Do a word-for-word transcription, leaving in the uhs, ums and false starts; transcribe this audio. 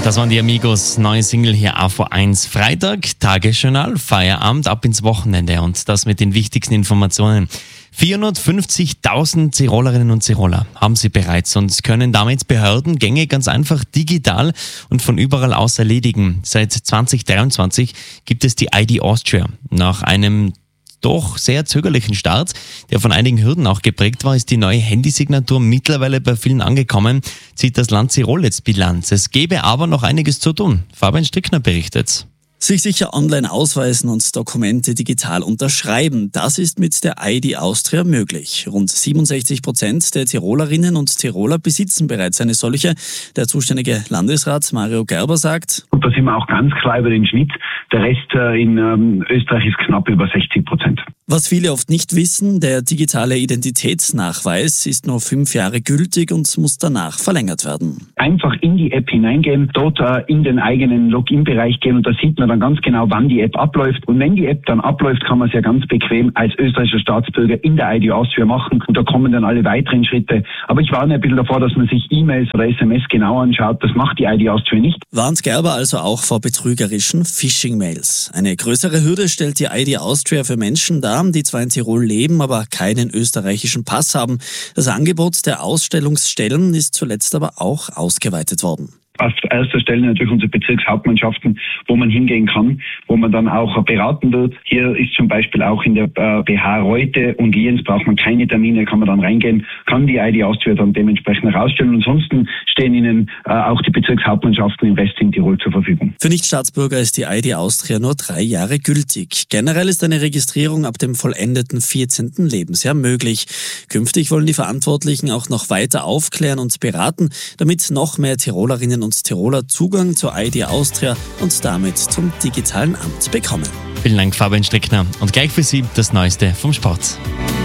Das waren die Amigos, neue Single hier A V eins. Freitag, Tagesjournal, Feierabend, ab ins Wochenende und das mit den wichtigsten Informationen. vierhundertfünfzigtausend Tirolerinnen und Tiroler haben sie bereits und können damit Behördengänge ganz einfach digital und von überall aus erledigen. Seit zwanzig dreiundzwanzig gibt es die I D Austria. Nach einem doch sehr zögerlichen Start, der von einigen Hürden auch geprägt war, ist die neue Handysignatur mittlerweile bei vielen angekommen, zieht das Land Tirol jetzt Bilanz. Es gäbe aber noch einiges zu tun. Fabian Strickner berichtet. Sich sicher online ausweisen und Dokumente digital unterschreiben, das ist mit der I D Austria möglich. Rund siebenundsechzig Prozent der Tirolerinnen und Tiroler besitzen bereits eine solche. Der zuständige Landesrat Mario Gerber sagt: Und da sind wir auch ganz klar über den Schnitt. Der Rest in ähm, Österreich ist knapp über sechzig Prozent. Was viele oft nicht wissen, der digitale Identitätsnachweis ist nur fünf Jahre gültig und muss danach verlängert werden. Einfach in die App hineingehen, dort äh, in den eigenen Login-Bereich gehen und da sieht man dann ganz genau, wann die App abläuft. Und wenn die App dann abläuft, kann man es ja ganz bequem als österreichischer Staatsbürger in der I D Austria machen und da kommen dann alle weiteren Schritte. Aber ich warne ein bisschen davor, dass man sich E-Mails oder S M S genau anschaut. Das macht die I D Austria nicht. Warnt Gerber also auch vor betrügerischen Phishing-Mails. Eine größere Hürde stellt die I D Austria für Menschen dar, die zwar in Tirol leben, aber keinen österreichischen Pass haben. Das Angebot der Ausstellungsstellen ist zuletzt aber auch ausgeweitet worden. Auf erster Stelle natürlich unsere Bezirkshauptmannschaften, wo man hingehen kann, wo man dann auch beraten wird. Hier ist zum Beispiel auch in der äh, B H Reute und Lienz braucht man keine Termine, kann man dann reingehen, kann die I D Austria dann dementsprechend herausstellen. Und ansonsten stehen Ihnen äh, auch die Bezirkshauptmannschaften im Rest in Tirol zur Verfügung. Für Nichtstaatsbürger ist die I D Austria nur drei Jahre gültig. Generell ist eine Registrierung ab dem vollendeten vierzehnten Lebensjahr möglich. Künftig wollen die Verantwortlichen auch noch weiter aufklären und beraten, damit noch mehr Tirolerinnen und Tiroler Zugang zur I D Austria und damit zum digitalen Amt bekommen. Vielen Dank, Fabian Strickner. Und gleich für Sie das Neueste vom Sport.